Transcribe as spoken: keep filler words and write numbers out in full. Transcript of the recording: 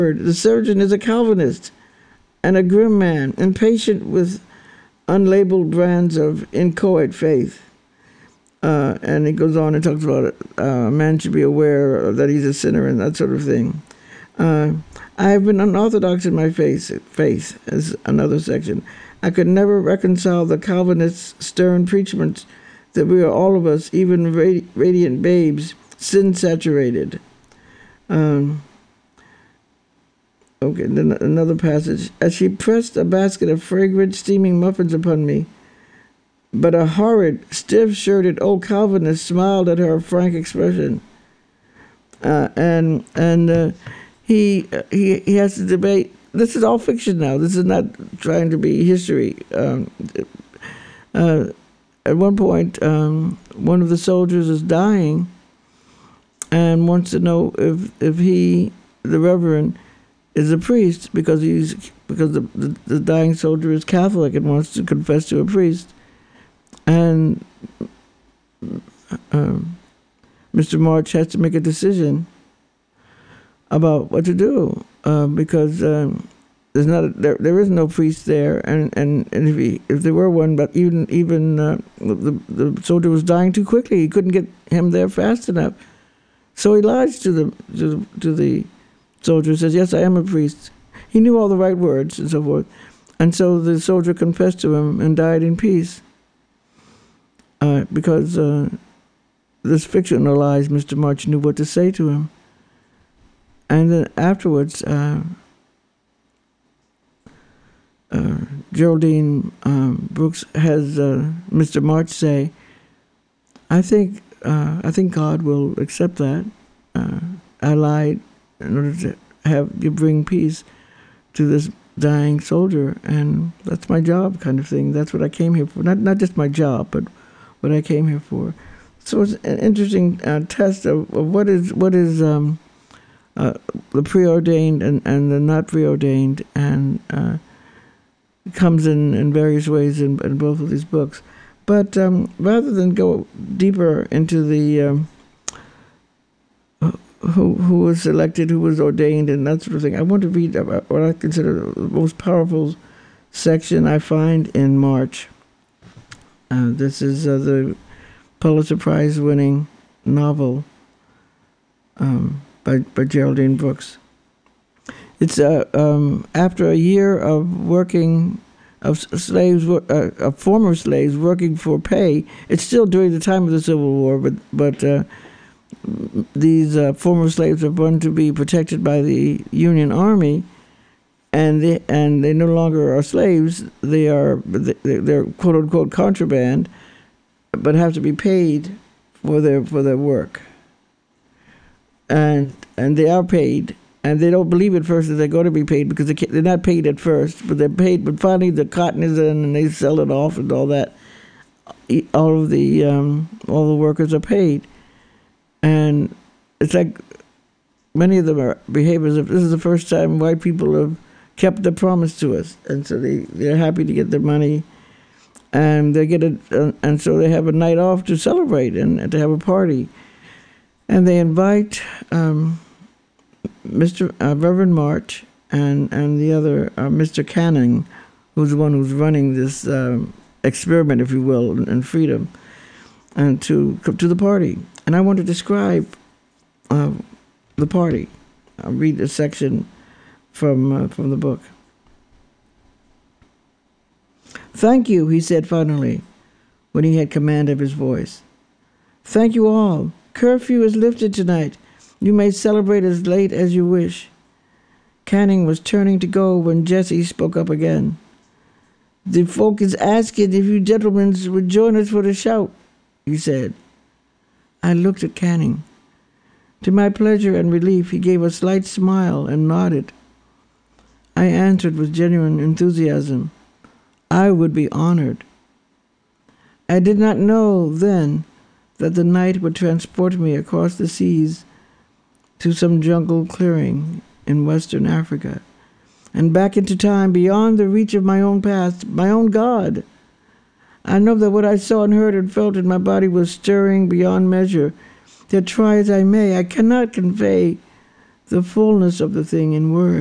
The surgeon is a Calvinist and a grim man, impatient with unlabeled brands of inchoate faith. Uh, and he goes on and talks about it. Uh, a man should be aware that he's a sinner and that sort of thing. Uh, I have been unorthodox in my faith, faith is another section. I could never reconcile the Calvinist's stern preachment that we are all of us, even radi- radiant babes, sin-saturated. Um, okay, then another passage. As she pressed a basket of fragrant, steaming muffins upon me, but a horrid, stiff-shirted old Calvinist smiled at her frank expression. Uh, and and uh, he, he he has to debate. This is all fiction now. This is not trying to be history. Um, uh, at one point, um, one of the soldiers is dying and wants to know if if he, the Reverend, is a priest because he's because the, the, the dying soldier is Catholic and wants to confess to a priest. And um, Mister March has to make a decision about what to do uh, because um, there's not a, there there is no priest there, and, and, and if he, if there were one, but even even uh, the the soldier was dying too quickly, he couldn't get him there fast enough, so he lies to the to, to the soldier, says, "Yes, I am a priest." He knew all the right words and so forth, and so the soldier confessed to him and died in peace. Uh, because uh, this fictionalized Mister March knew what to say to him. And then afterwards, uh, uh, Geraldine um, Brooks has uh, Mister March say, I think uh, I think God will accept that. Uh, I lied in order to have you bring peace to this dying soldier, and that's my job kind of thing. That's what I came here for. Not not just my job, but what I came here for. So it's an interesting uh, test of, of what is what is um, uh, the preordained and, and the not preordained, and uh, it comes in, in various ways in, in both of these books. But um, rather than go deeper into the um, who who was elected, who was ordained, and that sort of thing, I want to read about what I consider the most powerful section I find in March. Uh, this is uh, the Pulitzer Prize-winning novel um, by, by Geraldine Brooks. It's uh, um, after a year of working, of slaves, uh, of former slaves working for pay. It's still during the time of the Civil War, but but uh, these uh, former slaves are going to be protected by the Union Army. And they, and they no longer are slaves. They are they're quote unquote contraband, but have to be paid for their for their work. And and they are paid, and they don't believe at first that they're going to be paid because they can't, they're not paid at first, but they're paid. But finally, the cotton is in, and they sell it off, and all that. All of the um, all the workers are paid, and it's like many of them are behaviors of this is the first time white people have kept the promise to us, and so they, they're happy to get their money, and they get it, uh, and so they have a night off to celebrate and, and to have a party, and they invite um, Mister Uh, Reverend March and and the other uh, Mister Canning, who's the one who's running this um, experiment, if you will, in, in freedom, and to to the party. And I want to describe uh, the party. I'll read a section from uh, from the book. "Thank you," he said finally, when he had command of his voice. "Thank you all. Curfew is lifted tonight. You may celebrate as late as you wish." Canning was turning to go when Jessie spoke up again. "The folk is asking if you gentlemen would join us for the shout," he said. I looked at Canning. To my pleasure and relief, he gave a slight smile and nodded. I answered with genuine enthusiasm. I would be honored. I did not know then that the night would transport me across the seas to some jungle clearing in Western Africa, and back into time beyond the reach of my own past, my own God. I know that what I saw and heard and felt in my body was stirring beyond measure, that try as I may, I cannot convey the fullness of the thing in words.